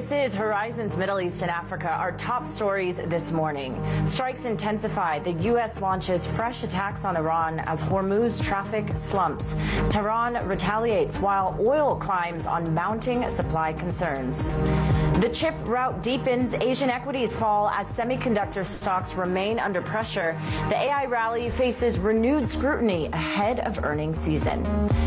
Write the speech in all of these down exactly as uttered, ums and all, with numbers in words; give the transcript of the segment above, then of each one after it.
This is Horizon's Middle East and Africa. Our top stories this morning. Strikes intensify. The U S launches fresh attacks on Iran as Hormuz traffic slumps. Tehran retaliates while oil climbs on mounting supply concerns. The chip rout deepens. Asian equities fall as semiconductor stocks remain under pressure. The A I rally faces renewed scrutiny ahead of earnings season.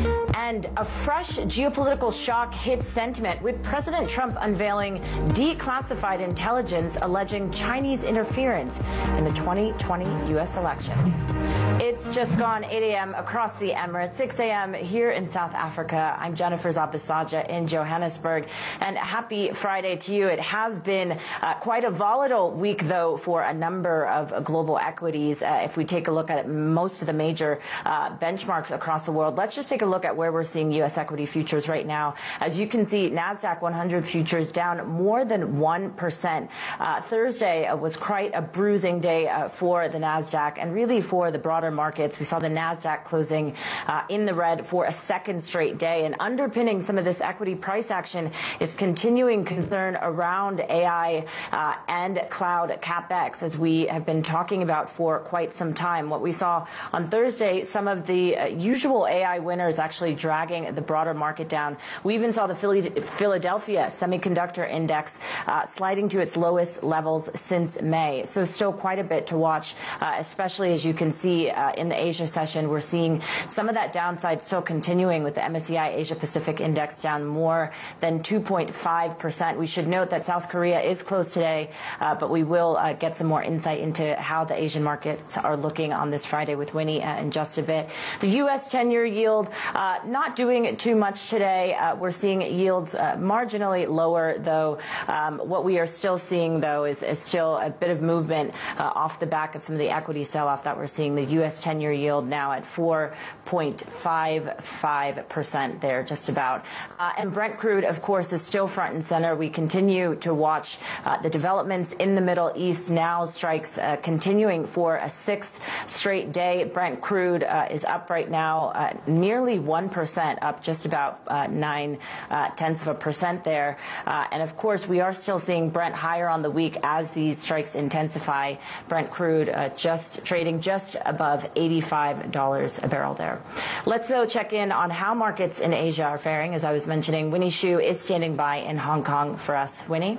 And a fresh geopolitical shock hits sentiment with President Trump unveiling declassified intelligence alleging Chinese interference in the twenty twenty U S elections. It's just gone eight a m across the Emirates, six a m here in South Africa. I'm Jennifer Zapisaja in Johannesburg, and happy Friday to you. It has been uh, quite a volatile week, though, for a number of global equities. Uh, if we take a look at most of the major uh, benchmarks across the world, let's just take a look at where we're seeing U S equity futures right now. As you can see, NASDAQ one hundred futures down more than one percent. Uh, Thursday uh, was quite a bruising day uh, for the NASDAQ and really for the broader markets. We saw the NASDAQ closing uh, in the red for a second straight day, and underpinning some of this equity price action is continuing concern around A I uh, and cloud CapEx, as we have been talking about for quite some time. What we saw on Thursday, some of the uh, usual A I winners actually dragging the broader market down. We even saw the Philadelphia Semiconductor Index uh, sliding to its lowest levels since May. So still quite a bit to watch, uh, especially as you can see uh, in the Asia session. We're seeing some of that downside still continuing with the M S C I Asia Pacific Index down more than two point five percent. We should note that South Korea is closed today, uh, but we will uh, get some more insight into how the Asian markets are looking on this Friday with Winnie uh, in just a bit. The U S ten-year yield uh, not doing too much today. Uh, we're seeing yields uh, marginally lower, though. Um, what we are still seeing, though, is, is still a bit of movement uh, off the back of some of the equity sell-off that we're seeing. The U S ten-year yield now at four point five five percent there, just about. Uh, and Brent crude, of course, is still front and center. We continue to watch uh, the developments in the Middle East. Now strikes uh, continuing for a sixth straight day. Brent crude uh, is up right now uh, nearly one percent, up just about uh, nine uh, tenths of a percent there. Uh, and of course, we are still seeing Brent higher on the week as these strikes intensify. Brent crude uh, just trading just above eighty-five dollars a barrel there. Let's, though, check in on how markets in Asia are faring. As I was mentioning, Winnie Xu is standing by in Hong Kong for us. Winnie?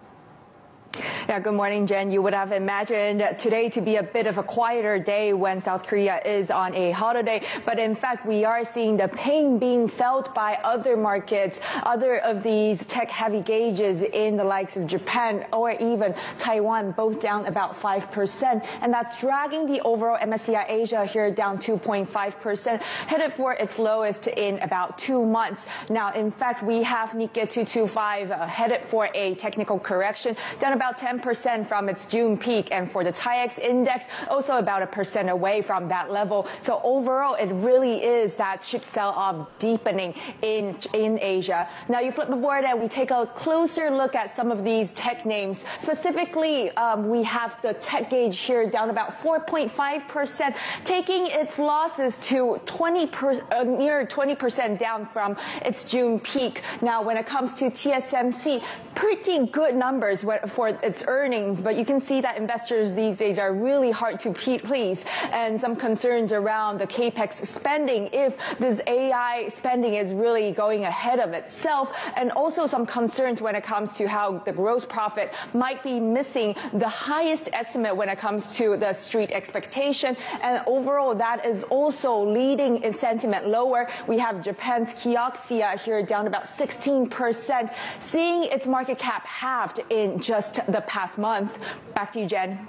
Yeah, good morning, Jen. You would have imagined today to be a bit of a quieter day when South Korea is on a holiday. But in fact, we are seeing the pain being felt by other markets, other of these tech-heavy gauges in the likes of Japan or even Taiwan, both down about five percent. And that's dragging the overall M S C I Asia here down two point five percent, headed for its lowest in about two months. Now, in fact, we have Nikkei two twenty-five uh, headed for a technical correction, down about ten percent from its June peak, and for the T I E X index, also about a percent away from that level. So overall, it really is that chip sell-off deepening in in Asia. Now, you flip the board and we take a closer look at some of these tech names. Specifically, um, we have the tech gauge here down about four point five percent, taking its losses to twenty per, uh, near twenty percent down from its June peak. Now, when it comes to T S M C, pretty good numbers for its earnings, but you can see that investors these days are really hard to please, and some concerns around the capex spending if this A I spending is really going ahead of itself, and also some concerns when it comes to how the gross profit might be missing the highest estimate when it comes to the street expectation, and overall that is also leading its sentiment lower. We have Japan's Kioxia here down about sixteen percent, seeing its market cap halved in just the past month. Back to you, Jen.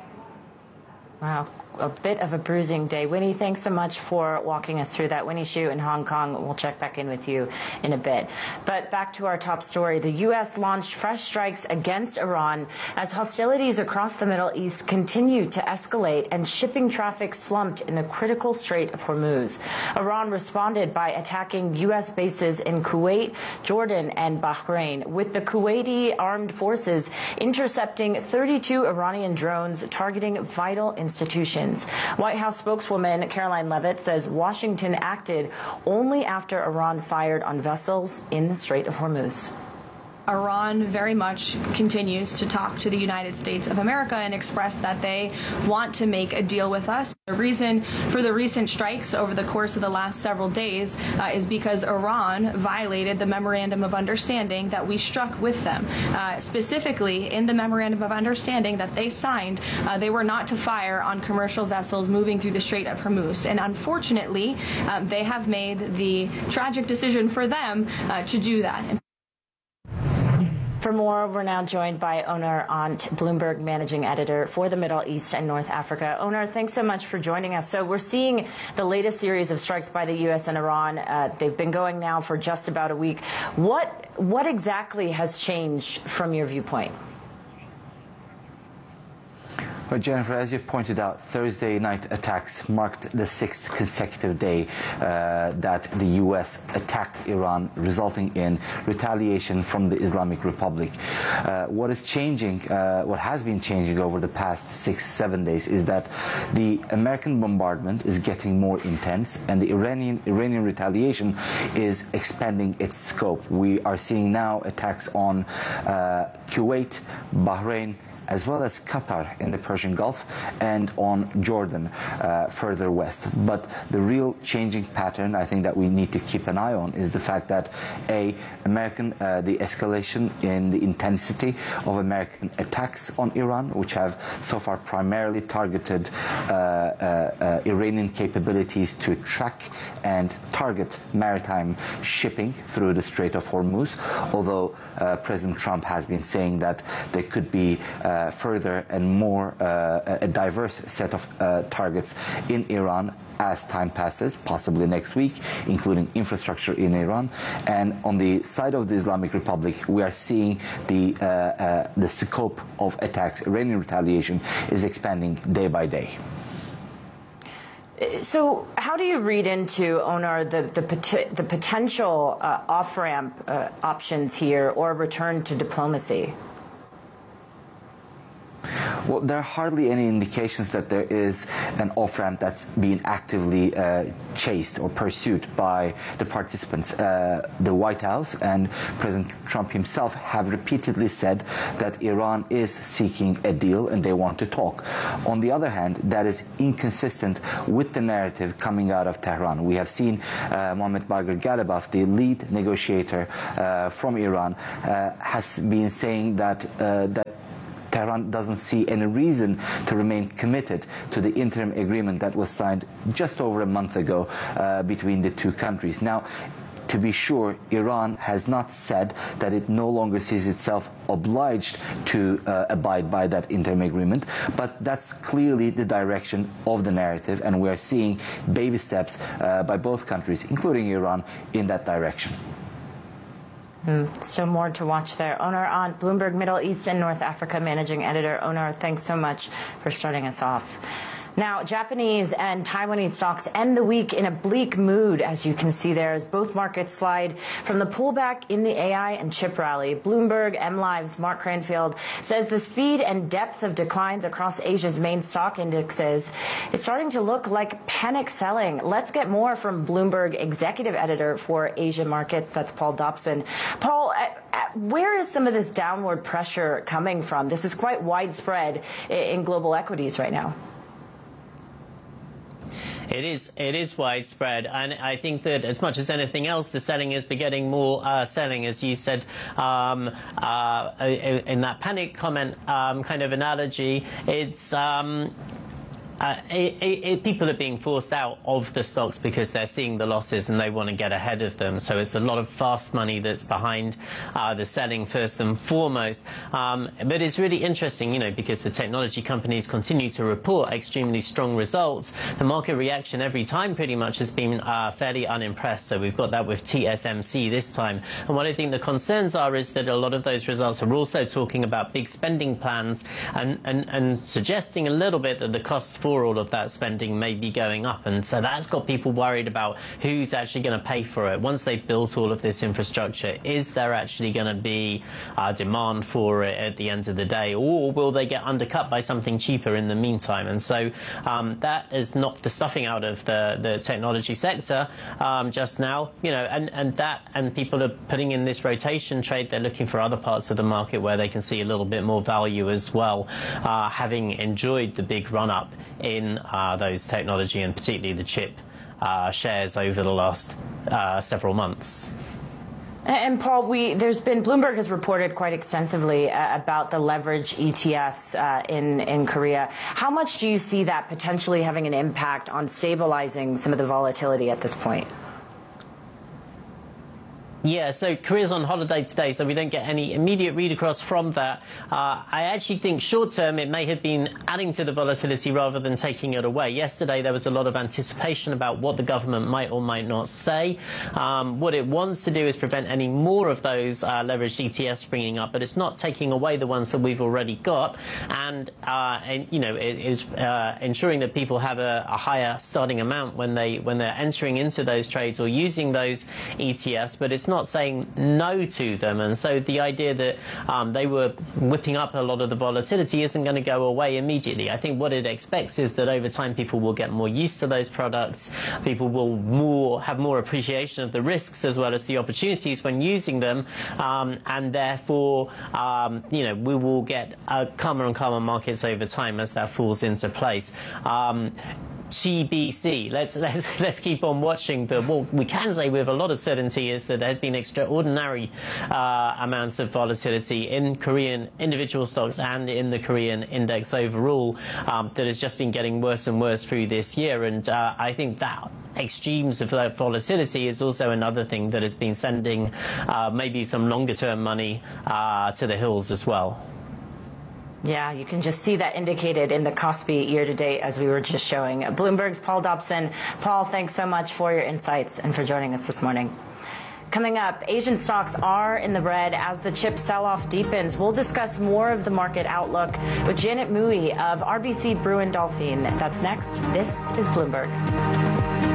Wow. A bit of a bruising day. Winnie, thanks so much for walking us through that. Winnie Xu in Hong Kong. We'll check back in with you in a bit. But back to our top story. The U S launched fresh strikes against Iran as hostilities across the Middle East continue to escalate and shipping traffic slumped in the critical Strait of Hormuz. Iran responded by attacking U S bases in Kuwait, Jordan, and Bahrain, with the Kuwaiti armed forces intercepting thirty-two Iranian drones targeting vital institutions. White House spokeswoman Caroline Leavitt says Washington acted only after Iran fired on vessels in the Strait of Hormuz. Iran very much continues to talk to the United States of America and express that they want to make a deal with us. The reason for the recent strikes over the course of the last several days uh, is because Iran violated the Memorandum of Understanding that we struck with them. Uh, specifically, in the Memorandum of Understanding that they signed, uh, they were not to fire on commercial vessels moving through the Strait of Hormuz. And unfortunately, um, they have made the tragic decision for them uh, to do that. For more, we're now joined by Onar Ant, Bloomberg managing editor for the Middle East and North Africa. Onar, thanks so much for joining us. So we're seeing the latest series of strikes by the U S and Iran. Uh, they've been going now for just about a week. What, what exactly has changed from your viewpoint? Well, Jennifer, as you pointed out, Thursday night attacks marked the sixth consecutive day uh, that the U S attacked Iran, resulting in retaliation from the Islamic Republic. Uh, what is changing, uh, what has been changing over the past six, seven days is that the American bombardment is getting more intense and the Iranian, Iranian retaliation is expanding its scope. We are seeing now attacks on uh, Kuwait, Bahrain, as well as Qatar in the Persian Gulf, and on Jordan uh, further west. But the real changing pattern I think that we need to keep an eye on is the fact that a American, uh, the escalation in the intensity of American attacks on Iran, which have so far primarily targeted uh, uh, uh, Iranian capabilities to track and target maritime shipping through the Strait of Hormuz, although uh, President Trump has been saying that there could be uh, Uh, further and more uh, a diverse set of uh, targets in Iran as time passes, possibly next week, including infrastructure in Iran. And on the side of the Islamic Republic, we are seeing the uh, uh, the scope of attacks, Iranian retaliation, is expanding day by day. So how do you read into, Onar, the, the, the potential uh, off-ramp uh, options here or return to diplomacy? Well, there are hardly any indications that there is an off-ramp that's being actively uh, chased or pursued by the participants. Uh, the White House and President Trump himself have repeatedly said that Iran is seeking a deal and they want to talk. On the other hand, that is inconsistent with the narrative coming out of Tehran. We have seen uh, Mohammad Bagher Ghalibaf, the lead negotiator uh, from Iran, uh, has been saying that uh, that Tehran doesn't see any reason to remain committed to the interim agreement that was signed just over a month ago uh, between the two countries. Now, to be sure, Iran has not said that it no longer sees itself obliged to uh, abide by that interim agreement, but that's clearly the direction of the narrative, and we're seeing baby steps uh, by both countries, including Iran, in that direction. Mm, still more to watch there. Onar Ant, Bloomberg Middle East and North Africa managing editor. Onar, thanks so much for starting us off. Now, Japanese and Taiwanese stocks end the week in a bleak mood, as you can see there, as both markets slide from the pullback in the A I and chip rally. Bloomberg M Live's Mark Cranfield says the speed and depth of declines across Asia's main stock indexes is starting to look like panic selling. Let's get more from Bloomberg executive editor for Asia markets. That's Paul Dobson. Paul, where is some of this downward pressure coming from? This is quite widespread in global equities right now. It is it is widespread, and I think that as much as anything else, the selling is begetting more uh, selling, as you said um, uh, in that panic comment um, kind of analogy. It's um, Uh, it, it, people are being forced out of the stocks because they're seeing the losses and they want to get ahead of them. So it's a lot of fast money that's behind uh, the selling first and foremost. Um, but it's really interesting, you know, because the technology companies continue to report extremely strong results. The market reaction every time pretty much has been uh, fairly unimpressed. So we've got that with T S M C this time. And what I think the concerns are is that a lot of those results are also talking about big spending plans and, and, and suggesting a little bit that the costs before all of that spending may be going up. And so that's got people worried about who's actually going to pay for it. Once they've built all of this infrastructure, is there actually going to be uh, demand for it at the end of the day, or will they get undercut by something cheaper in the meantime? And so um, that has knocked the stuffing out of the, the technology sector um, just now, you know, and, and that, and people are putting in this rotation trade. They're looking for other parts of the market where they can see a little bit more value as well, uh, having enjoyed the big run-up in uh, those technology and particularly the chip uh, shares over the last uh, several months. And Paul, we, there's been, Bloomberg has reported quite extensively uh, about the leverage E T Fs uh, in, in Korea. How much do you see that potentially having an impact on stabilizing some of the volatility at this point? Yeah, so Korea's on holiday today, so we don't get any immediate read across from that. Uh, I actually think short term it may have been adding to the volatility rather than taking it away. Yesterday there was a lot of anticipation about what the government might or might not say. Um, what it wants to do is prevent any more of those uh, leveraged E T Fs springing up, but it's not taking away the ones that we've already got. And, uh, and you know, it is uh, ensuring that people have a, a higher starting amount when, they, when they're entering into those trades or using those E T Fs, but it's not not saying no to them. And so the idea that um, they were whipping up a lot of the volatility isn't going to go away immediately. I think what it expects is that over time people will get more used to those products. People will more have more appreciation of the risks as well as the opportunities when using them. Um, and therefore, um, you know, we will get uh, calmer and calmer markets over time as that falls into place. Um, T B C. Let's let's let's keep on watching. But what we can say with a lot of certainty is that there's been extraordinary uh, amounts of volatility in Korean individual stocks and in the Korean index overall um, that has just been getting worse and worse through this year. And uh, I think that extremes of that volatility is also another thing that has been sending uh, maybe some longer term money uh, to the hills as well. Yeah, you can just see that indicated in the Kospi year-to-date, as we were just showing. Bloomberg's Paul Dobson. Paul, thanks so much for your insights and for joining us this morning. Coming up, Asian stocks are in the red as the chip sell-off deepens. We'll discuss more of the market outlook with Janet Mui of R B C Brewin Dolphin. That's next. This is Bloomberg.